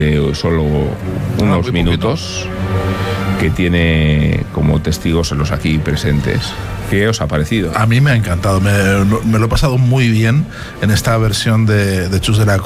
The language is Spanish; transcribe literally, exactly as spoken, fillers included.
eh, solo unos ah, minutos que tiene como testigos los aquí presentes. ¿Qué os ha parecido? A mí me ha encantado, me, me lo he pasado muy bien en esta versión de, de Chus de la